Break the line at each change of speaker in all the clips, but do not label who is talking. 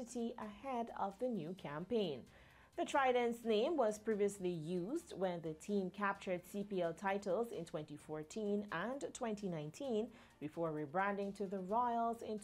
publicity ahead of the new campaign. The Trident's name was previously used when the team captured CPL titles in 2014 and 2019 before rebranding to the Royals in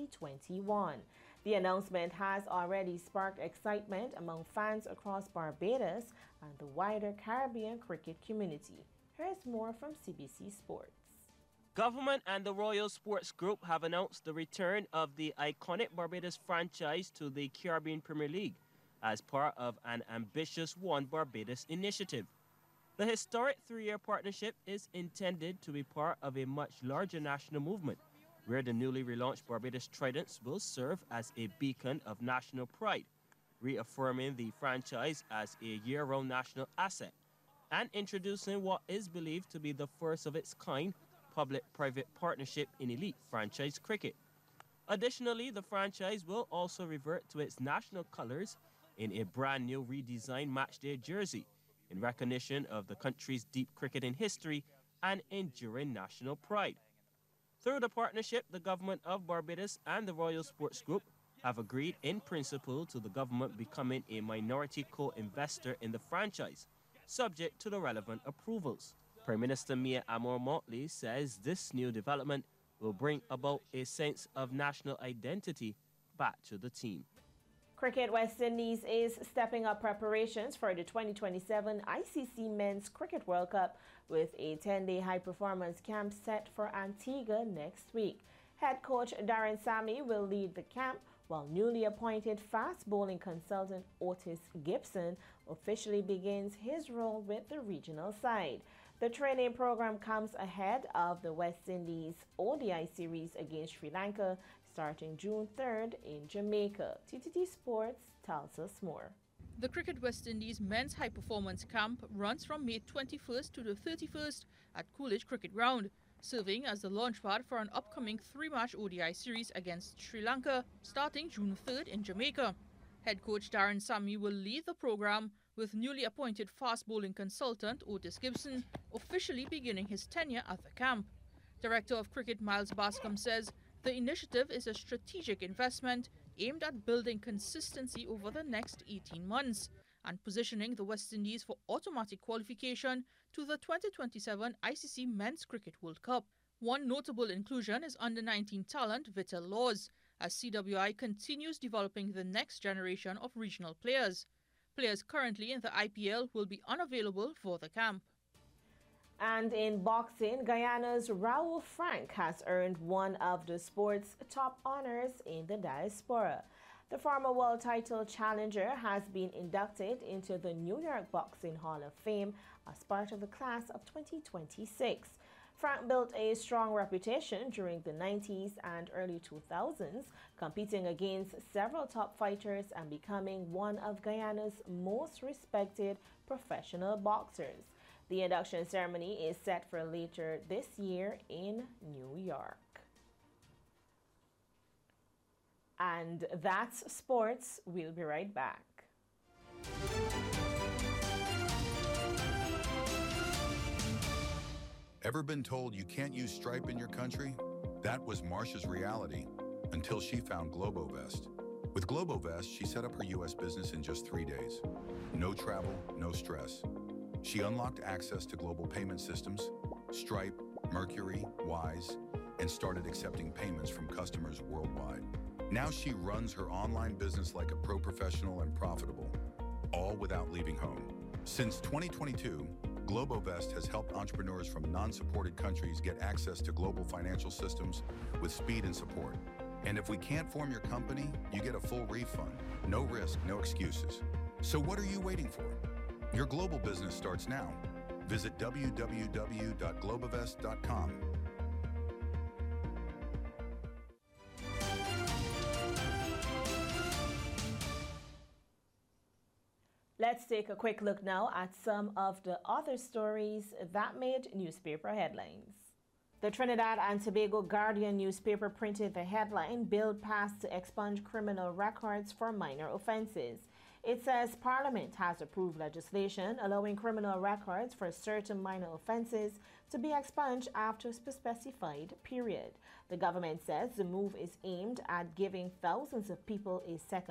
2021. The announcement has already sparked excitement among fans across Barbados and the wider Caribbean cricket community. Here's more from CBC Sports.
Government and the Royal Sports Group have announced the return of the iconic Barbados franchise to the Caribbean Premier League as part of an ambitious One Barbados initiative. The historic three-year partnership is intended to be part of a much larger national movement, where the newly relaunched Barbados Tridents will serve as a beacon of national pride, reaffirming the franchise as a year-round national asset and introducing what is believed to be the first of its kind public-private partnership in elite franchise cricket. Additionally, the franchise will also revert to its national colors in a brand new redesigned matchday jersey in recognition of the country's deep cricketing history and enduring national pride. Through the partnership, the government of Barbados and the Royal Sports Group have agreed in principle to the government becoming a minority co-investor in the franchise, subject to the relevant approvals. Prime Minister Mia Amor-Motley says this new development will bring about a sense of national identity back to the team.
Cricket West Indies is stepping up preparations for the 2027 ICC Men's Cricket World Cup with a 10-day high-performance camp set for Antigua next week. Head coach Darren Sammy will lead the camp, while newly appointed fast bowling consultant Otis Gibson officially begins his role with the regional side. The training program comes ahead of the West Indies ODI series against Sri Lanka starting June 3rd in Jamaica. TTT Sports tells us more.
The Cricket West Indies Men's High Performance Camp runs from May 21st to the 31st at Coolidge Cricket Ground, serving as the launchpad for an upcoming 3-match ODI series against Sri Lanka starting June 3rd in Jamaica. Head coach Darren Sammy will lead the program, with newly appointed fast bowling consultant Otis Gibson officially beginning his tenure at the camp. Director of Cricket Miles Bascom says the initiative is a strategic investment aimed at building consistency over the next 18 months and positioning the West Indies for automatic qualification to the 2027 ICC Men's Cricket World Cup. One notable inclusion is under-19 talent Vital Laws, as CWI continues developing the next generation of regional players. Players currently in the IPL will be unavailable for the camp.
And in boxing, Guyana's Raul Frank has earned one of the sport's top honors in the diaspora. The former world title challenger has been inducted into the New York Boxing Hall of Fame as part of the class of 2026. Frank built a strong reputation during the 90s and early 2000s, competing against several top fighters and becoming one of Guyana's most respected professional boxers. The induction ceremony is set for later this year in New York. And that's sports. We'll be right back.
Ever been told you can't use Stripe in your country? That was Marsha's reality until she found Globovest. With Globovest, she set up her U.S. business in just 3 days. No travel, no stress. She unlocked access to global payment systems, Stripe, Mercury, Wise, and started accepting payments from customers worldwide. Now she runs her online business like a pro professional and profitable, all without leaving home. Since 2022, Globovest has helped entrepreneurs from non-supported countries get access to global financial systems with speed and support. And if we can't form your company, you get a full refund. No risk, no excuses. So what are you waiting for? Your global business starts now. Visit www.globovest.com.
Let's take a quick look now at some of the other stories that made newspaper headlines. The Trinidad and Tobago Guardian newspaper printed the headline, "Bill passed to expunge criminal records for minor offenses." It says Parliament has approved legislation allowing criminal records for certain minor offenses to be expunged after a specified period. The government says the move is aimed at giving thousands of people a second